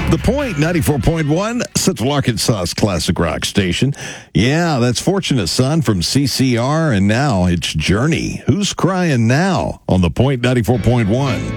The Point, 94.1, Central Arkansas's classic rock station. Yeah, that's Fortunate Son from CCR, and now it's Journey. Who's Crying Now on The Point, 94.1.